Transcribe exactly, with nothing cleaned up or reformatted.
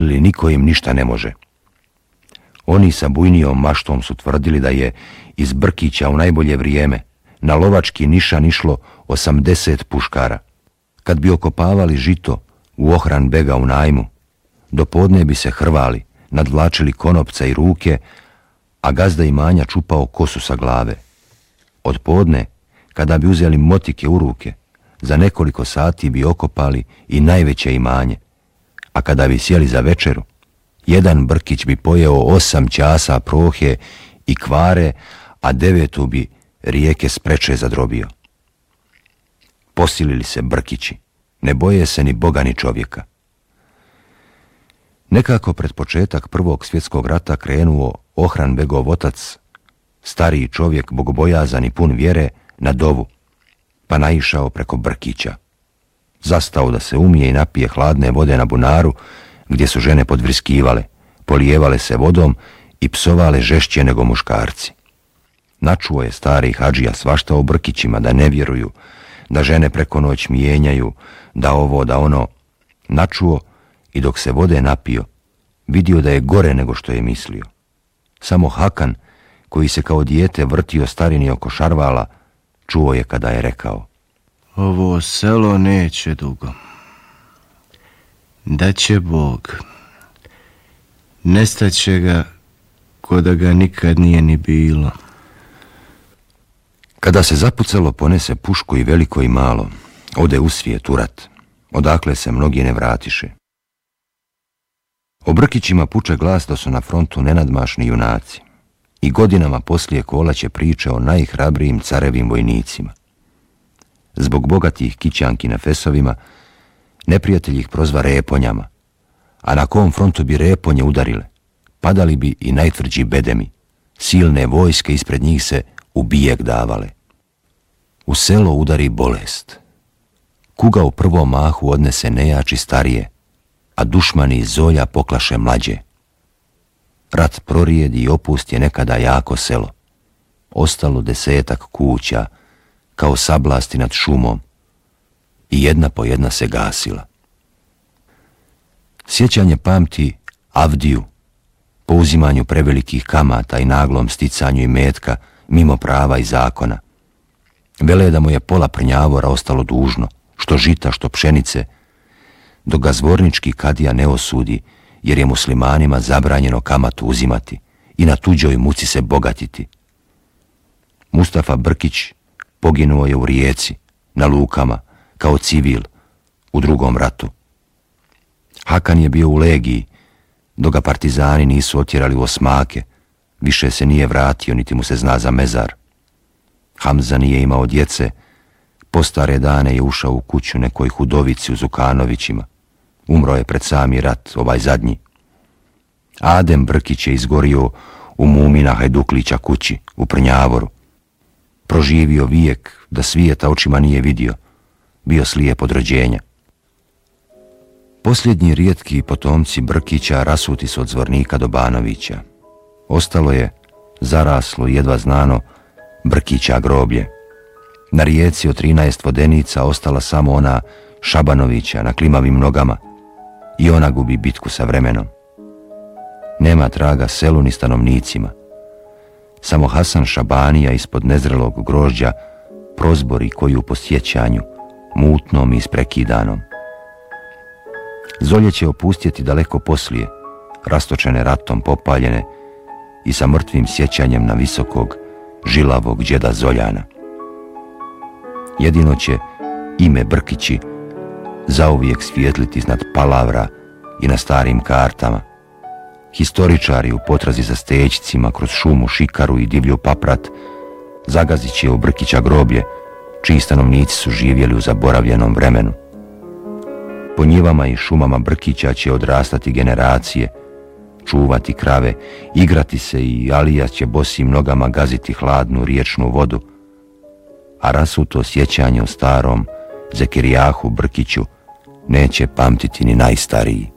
ili niko im ništa ne može. Oni sa bujnijom maštom su tvrdili da je iz Brkića u najbolje vrijeme na lovački nišan išlo osamdeset puškara. Kad bi okopavali žito u Ohran bega u najmu, do podne bi se hrvali, nadvlačili konopca i ruke, a gazda imanja čupao kosu sa glave. Od podne, kada bi uzeli motike u ruke, za nekoliko sati bi okopali i najveće imanje, a kada bi sjeli za večeru, jedan Brkić bi pojeo osam časa prohe i kvare, a devetu bi rijeke spreče zadrobio. Posilili se Brkići, ne boje se ni Boga ni čovjeka. Nekako pred početak Prvog svjetskog rata krenuo Ohran begov otac, stariji čovjek bogobojazan i pun vjere, na dovu, pa naišao preko Brkića. Zastao da se umije i napije hladne vode na bunaru, gdje su žene podvriskivale, polijevale se vodom i psovale žešće nego muškarci. Načuo je stari hadžija svašta o Brkićima, da ne vjeruju, da žene preko noć mijenjaju, da ovo, da ono. Načuo i dok se vode napio, vidio da je gore nego što je mislio. Samo Hakan, koji se kao dijete vrtio starini oko šarvala, čuo je kada je rekao: ovo selo neće dugo. Da će Bog. Nestaće ga ko da ga nikad nije ni bilo. Kada se zapucalo, ponese pušku i veliko i malo, ode u svijet u rat, odakle se mnogi ne vratiše. O Brkićima puče glas da su na frontu nenadmašni junaci i godinama poslije kolaće priče o najhrabrijim carevim vojnicima. Zbog bogatih kićanki na fesovima, neprijatelj ih prozva reponjama, a na kom frontu bi reponje udarile, padali bi i najtvrđi bedemi, silne vojske ispred njih se u bijeg davale. U selo udari bolest. Kuga u prvom mahu odnese nejači starije, a dušmani iz zolja poklaše mlađe. Rat prorijedi i opusti je nekada jako selo. Ostalo desetak kuća, kao sablasti nad šumom, i jedna po jedna se gasila. Sjećanje pamti Avdiju, po uzimanju prevelikih kamata i naglom sticanju imetka mimo prava i zakona. Vele da mu je pola prnjavora ostalo dužno, što žita, što pšenice, dok ga zvornički kadija ne osudi, jer je muslimanima zabranjeno kamatu uzimati i na tuđoj muci se bogatiti. Mustafa Brkić poginuo je u Rijeci, na lukama, kao civil, u drugom ratu. Hakan je bio u legiji, dok ga partizani nisu otjerali u osmake, više se nije vratio, niti mu se zna za mezar. Hamza nije imao djece, po stare dane je ušao u kuću nekoj hudovici u Zukanovićima. Umro je pred sami rat, ovaj zadnji. Adem Brkić je izgorio u Mumina Hajduklića kući, u Prnjavoru. Proživio vijek da svijeta očima nije vidio, bio slijep od rođenja. Posljednji rijetki potomci Brkića rasuti su od Zvornika do Banovića. Ostalo je, zaraslo jedva znano, Brkića groblje. Na rijeci od trinaest vodenica ostala samo ona Šabanovića na klimavim nogama, i ona gubi bitku sa vremenom. Nema traga selu ni stanovnicima. Samo Hasan Šabanija ispod nezrelog grožđa prozbori koju po sjećanju, mutnom i isprekidanom. Zolje će opustjeti daleko poslije, rastočene ratom popaljene i sa mrtvim sjećanjem na visokog, žilavog džeda Zoljana. Jedino će ime Brkići zauvijek svijetliti iznad palavra i na starim kartama. Historičari u potrazi za stećcima kroz šumu, šikaru i divlju paprat zagazit će u Brkića groblje, čiji stanovnici su živjeli u zaboravljenom vremenu. Po njivama i šumama Brkića će odrastati generacije, čuvati krave, igrati se, i Alija će bosim nogama gaziti hladnu riječnu vodu, a rasuto sjećanje o starom Zekerijahu Brkiću neće pamtiti ni najstariji.